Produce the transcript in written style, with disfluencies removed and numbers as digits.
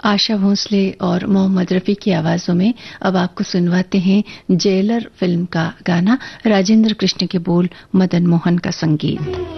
आशा भोसले और मोहम्मद रफी की आवाजों में अब आपको सुनवाते हैं जेलर फिल्म का गाना, राजेंद्र कृष्ण के बोल, मदन मोहन का संगीत।